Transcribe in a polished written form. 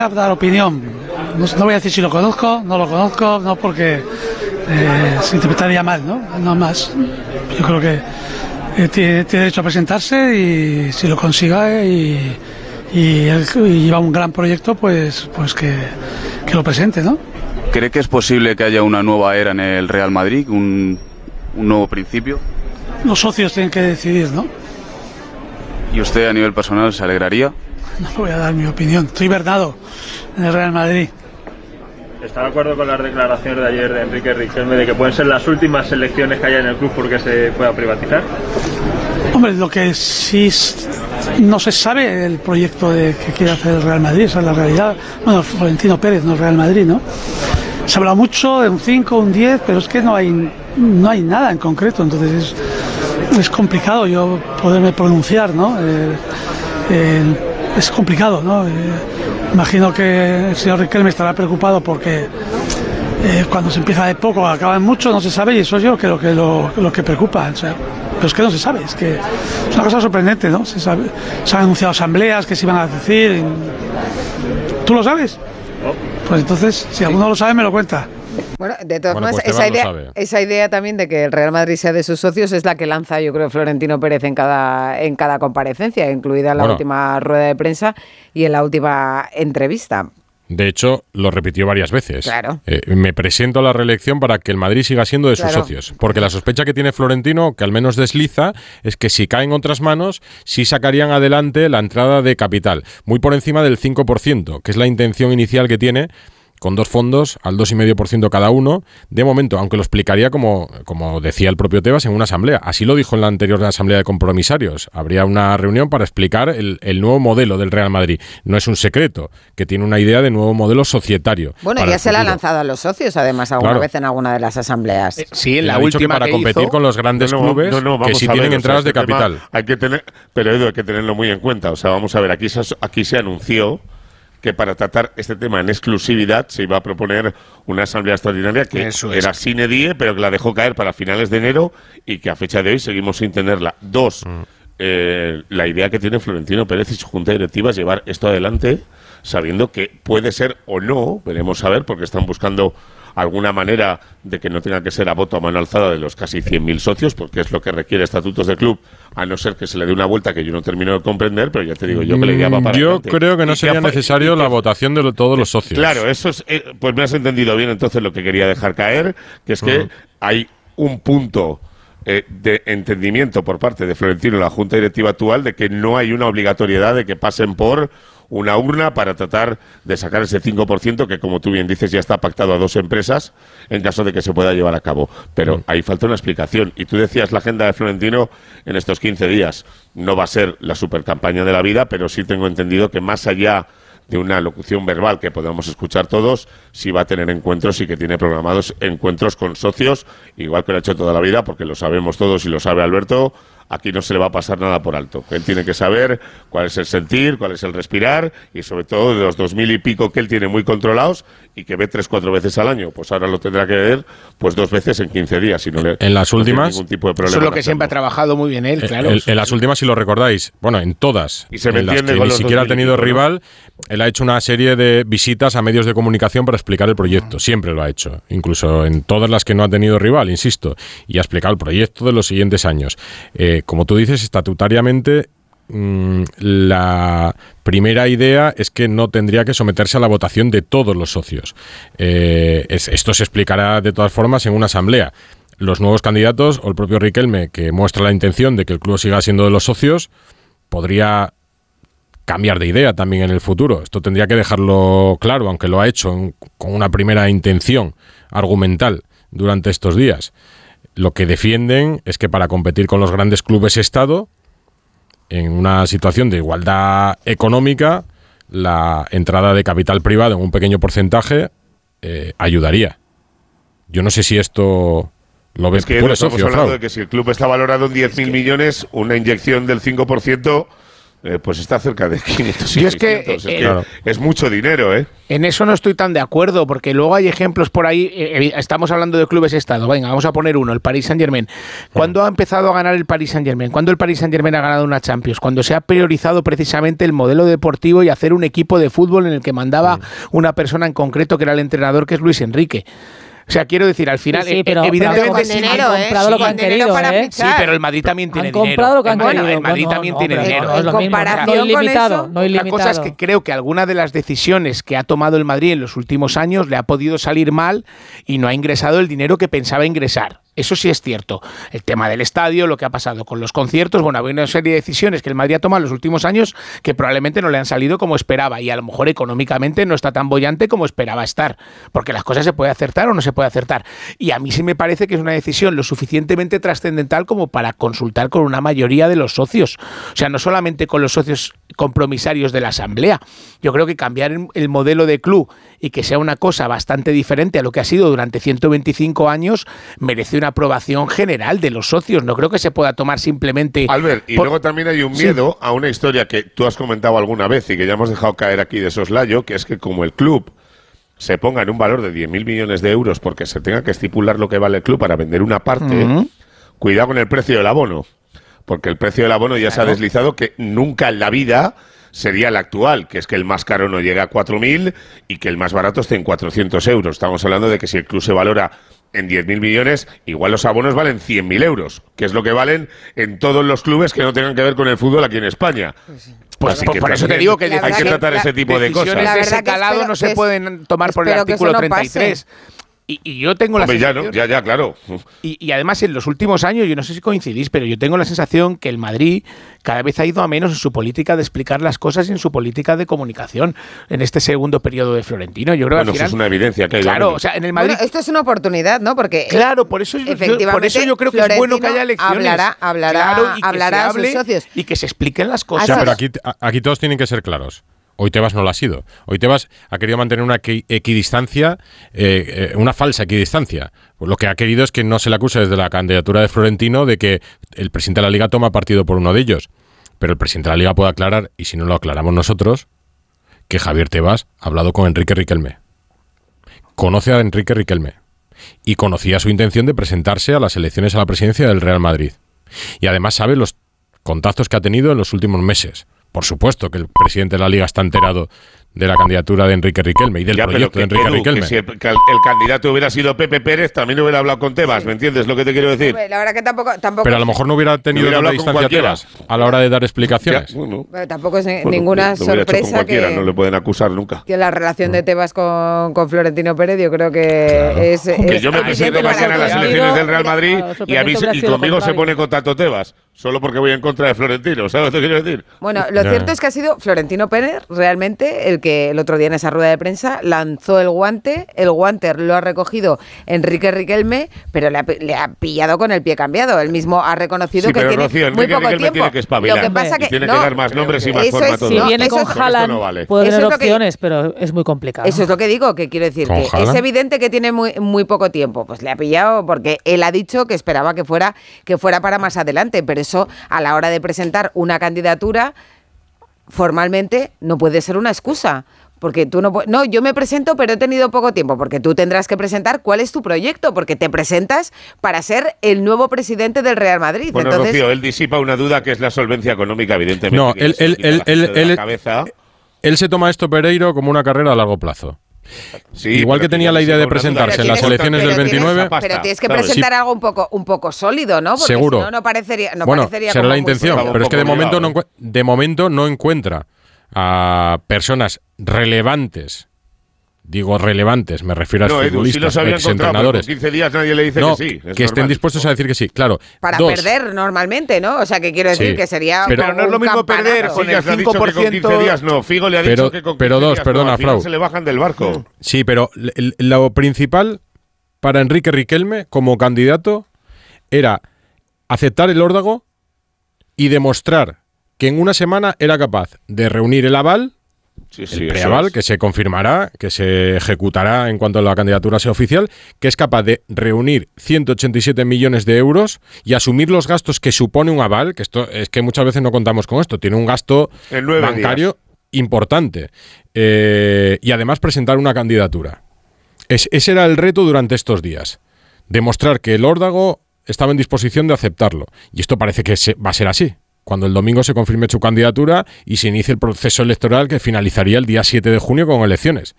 Dar opinión, no voy a decir si lo conozco, no porque se interpretaría mal, ¿no? Más. Yo creo que tiene derecho a presentarse y si lo consiga y lleva un gran proyecto, pues que lo presente, ¿no? ¿Cree que es posible que haya una nueva era en el Real Madrid, un nuevo principio? Los socios tienen que decidir, ¿no? ¿Y usted a nivel personal se alegraría? No voy a dar mi opinión. Estoy verdado en el Real Madrid. ¿Está de acuerdo con las declaraciones de ayer de Enrique Riquelme de que pueden ser las últimas selecciones que haya en el club porque se pueda privatizar? Hombre, lo que sí no se sabe el proyecto que quiere hacer el Real Madrid, esa es la realidad. Bueno, Florentino Pérez, no el Real Madrid, ¿no? Se habla mucho de un 5, un 10, pero es que no hay nada en concreto, entonces es complicado yo poderme pronunciar, ¿no? Es complicado, ¿no? Imagino que el señor Riquelme estará preocupado porque cuando se empieza de poco acaba en mucho, no se sabe, y eso yo creo que lo que preocupa, o sea, pero es que no se sabe, es que es una cosa sorprendente, ¿no? Se han anunciado asambleas que se iban a decir. ¿Tú lo sabes? Pues entonces, si alguno lo sabe, me lo cuenta. Bueno, de todas formas, pues esa idea también de que el Real Madrid sea de sus socios es la que lanza, yo creo, Florentino Pérez en cada comparecencia, incluida en la última rueda de prensa y en la última entrevista. De hecho, lo repitió varias veces. Claro. Me presento a la reelección para que el Madrid siga siendo de sus socios. Porque la sospecha que tiene Florentino, que al menos desliza, es que si cae en otras manos, sí sacarían adelante la entrada de capital. Muy por encima del 5%, que es la intención inicial que tiene, con dos fondos al 2,5% cada uno, de momento, aunque lo explicaría como decía el propio Tebas en una asamblea. Así lo dijo en la anterior asamblea de compromisarios. Habría una reunión para explicar el nuevo modelo del Real Madrid. No es un secreto, que tiene una idea de nuevo modelo societario. Bueno, ya se la ha lanzado a los socios, además, alguna vez en alguna de las asambleas. Sí, en la última para competir con los grandes clubes que sí tienen entradas de capital. Hay que tener, pero Edu, hay que tenerlo muy en cuenta. O sea, vamos a ver, aquí se anunció que para tratar este tema en exclusividad se iba a proponer una asamblea extraordinaria que era sine die, pero que la dejó caer para finales de enero y que a fecha de hoy seguimos sin tenerla. Dos, la idea que tiene Florentino Pérez y su junta directiva es llevar esto adelante sabiendo que puede ser o no, veremos a ver, porque están buscando alguna manera de que no tenga que ser a voto a mano alzada de los casi 100.000 socios, porque es lo que requiere estatutos de club, a no ser que se le dé una vuelta que yo no termino de comprender, pero ya te digo yo que le idea va para adelante. Yo creo que no sería necesario la votación de todos los socios. Claro, eso es, pues me has entendido bien entonces lo que quería dejar caer, que es que hay un punto de entendimiento por parte de Florentino y la junta directiva actual de que no hay una obligatoriedad de que pasen por una urna para tratar de sacar ese 5% que, como tú bien dices, ya está pactado a dos empresas en caso de que se pueda llevar a cabo. Pero ahí falta una explicación. Y tú decías, la agenda de Florentino en estos 15 días no va a ser la supercampaña de la vida, pero sí tengo entendido que más allá de una locución verbal que podamos escuchar todos, sí va a tener encuentros y que tiene programados encuentros con socios, igual que lo ha hecho toda la vida, porque lo sabemos todos y lo sabe Alberto. Aquí no se le va a pasar nada por alto. Él tiene que saber cuál es el sentir, cuál es el respirar y sobre todo de los 2.000 y pico que él tiene muy controlados y que ve 3-4 veces al año. Pues ahora lo tendrá que ver pues 2 veces en 15 días. Si no le, en las últimas, no ningún tipo de problema. Eso es lo que siempre ha trabajado muy bien él, claro. En las últimas, si lo recordáis, bueno, en todas, y se me en las que con ni siquiera ha tenido rival, él ha hecho una serie de visitas a medios de comunicación para explicar el proyecto. Siempre lo ha hecho. Incluso en todas las que no ha tenido rival, insisto. Y ha explicado el proyecto de los siguientes años. Como tú dices, estatutariamente, la primera idea es que no tendría que someterse a la votación de todos los socios. Esto se explicará de todas formas en una asamblea. Los nuevos candidatos o el propio Riquelme, que muestra la intención de que el club siga siendo de los socios, podría cambiar de idea también en el futuro. Esto tendría que dejarlo claro, aunque lo ha hecho con una primera intención argumental durante estos días. Lo que defienden es que para competir con los grandes clubes Estado, en una situación de igualdad económica, la entrada de capital privado en un pequeño porcentaje ayudaría. Yo no sé si esto lo ves. Es que estamos hablando de que si el club está valorado en 10.000 millones, una inyección del 5% pues está cerca de 500. Yo es que, claro, es mucho dinero, ¿eh? En eso no estoy tan de acuerdo, porque luego hay ejemplos por ahí. Estamos hablando de clubes Estado. Venga, vamos a poner uno, el Paris Saint-Germain. ¿Cuándo ha empezado a ganar el Paris Saint-Germain? ¿Cuándo el Paris Saint-Germain ha ganado una Champions? Cuando se ha priorizado precisamente el modelo deportivo y hacer un equipo de fútbol en el que mandaba una persona en concreto, que era el entrenador, que es Luis Enrique. O sea, quiero decir, al final, evidentemente sí, dinero, han comprado lo que han querido, sí, pero el Madrid también tiene han comprado dinero. lo que han querido. El Madrid también tiene dinero. No es lo mismo, no ilimitado, no ilimitado. La cosa es que creo que alguna de las decisiones que ha tomado el Madrid en los últimos años le ha podido salir mal y no ha ingresado el dinero que pensaba ingresar. Eso sí es cierto. El tema del estadio, lo que ha pasado con los conciertos, bueno, hay una serie de decisiones que el Madrid ha tomado en los últimos años que probablemente no le han salido como esperaba y a lo mejor económicamente no está tan boyante como esperaba estar, porque las cosas se puede acertar o no se puede acertar. Y a mí sí me parece que es una decisión lo suficientemente trascendental como para consultar con una mayoría de los socios. O sea, no solamente con los socios compromisarios de la Asamblea. Yo creo que cambiar el modelo de club y que sea una cosa bastante diferente a lo que ha sido durante 125 años merece una aprobación general de los socios. No creo que se pueda tomar simplemente... Albert, y luego también hay un miedo a una historia que tú has comentado alguna vez y que ya hemos dejado caer aquí de soslayo, que es que como el club se ponga en un valor de 10.000 millones de euros porque se tenga que estipular lo que vale el club para vender una parte, cuidado con el precio del abono. Porque el precio del abono ya se ha deslizado que nunca en la vida sería el actual, que es que el más caro no llega a 4.000 y que el más barato esté en 400 euros. Estamos hablando de que si el club se valora en 10.000 millones, igual los abonos valen 100.000 euros, que es lo que valen en todos los clubes que no tengan que ver con el fútbol aquí en España. Pues por eso te digo que hay que tratar ese tipo de cosas. Decisiones de ese calado no se pueden tomar por el artículo 33. Y yo tengo la sensación... Ya, claro. Y además, en los últimos años, yo no sé si coincidís, pero yo tengo la sensación que el Madrid cada vez ha ido a menos en su política de explicar las cosas y en su política de comunicación en este segundo periodo de Florentino. Yo creo que al final, eso es una evidencia que hay. Claro, o sea, en el Madrid... Bueno, esto es una oportunidad, ¿no? Porque claro, por eso yo creo que es bueno que haya elecciones. Hablará a sus socios. Y que se expliquen las cosas. O sea, pero aquí todos tienen que ser claros. Hoy Tebas no lo ha sido. Hoy Tebas ha querido mantener una equidistancia, una falsa equidistancia. Pues lo que ha querido es que no se le acuse desde la candidatura de Florentino de que el presidente de la Liga toma partido por uno de ellos. Pero el presidente de la Liga puede aclarar, y si no lo aclaramos nosotros, que Javier Tebas ha hablado con Enrique Riquelme. Conoce a Enrique Riquelme. Y conocía su intención de presentarse a las elecciones a la presidencia del Real Madrid. Y además sabe los contactos que ha tenido en los últimos meses. Por supuesto que el presidente de la Liga está enterado de la candidatura de Enrique Riquelme y del proyecto de Enrique Riquelme. Que si el candidato hubiera sido Pepe Pérez, también hubiera hablado con Tebas, ¿me entiendes lo que te quiero decir? La verdad que tampoco pero a lo mejor no hubiera tenido tanta distancia Tebas a la hora de dar explicaciones. Pero tampoco es ninguna sorpresa que no le pueden acusar nunca. Que la relación de Tebas con Florentino Pérez, yo creo que es... Que yo me presento mañana a las elecciones del Real Madrid y conmigo se pone en contacto Tebas, solo porque voy en contra de Florentino, ¿sabes lo que quiero decir? Bueno, lo cierto es que ha sido Florentino Pérez realmente el que el otro día en esa rueda de prensa lanzó el guante lo ha recogido Enrique Riquelme, pero le ha pillado con el pie cambiado. Él mismo ha reconocido que tiene muy poco tiempo. Tiene que espabilar. Lo que pasa que tiene que dar más nombres y más forma todo. Si viene con Haaland, puede tener opciones, pero es muy complicado. Eso es lo que digo, que quiero decir, que es evidente que tiene muy poco tiempo. Pues le ha pillado porque él ha dicho que esperaba que fuera para más adelante, pero eso a la hora de presentar una candidatura formalmente no puede ser una excusa. Porque tú no, yo me presento, pero he tenido poco tiempo, porque tú tendrás que presentar cuál es tu proyecto, porque te presentas para ser el nuevo presidente del Real Madrid. Bueno, entonces, Rocío, él disipa una duda que es la solvencia económica, evidentemente. No, él se toma esto, Pereiro, como una carrera a largo plazo. Sí, igual que tenía la idea de presentarse en las elecciones del 29. Pero tienes que presentar algo un poco sólido, ¿no? Porque seguro. Si no parecería será la intención, pero es que de momento no encuentra a personas relevantes. Digo relevantes, me refiero a futbolistas, exentrenadores. 15 días nadie le dice que sí. Que estén dispuestos a decir que sí, claro. Para perder normalmente, ¿no? O sea, que quiero decir que sería. Pero no es lo mismo perder con el 5%. Con 15 días no. Figo le ha dicho que con 15 días perdona, al final se le bajan del barco. Sí, pero lo principal para Enrique Riquelme como candidato era aceptar el órdago y demostrar que en una semana era capaz de reunir el aval el preaval, que se confirmará, que se ejecutará en cuanto la candidatura sea oficial, que es capaz de reunir 187 millones de euros y asumir los gastos que supone un aval, que esto es que muchas veces no contamos con esto, tiene un gasto bancario importante, y además presentar una candidatura. Ese era el reto durante estos días, demostrar que el órdago estaba en disposición de aceptarlo, y esto parece que va a ser así. Cuando el domingo se confirme su candidatura y se inicie el proceso electoral que finalizaría el día 7 de junio con elecciones.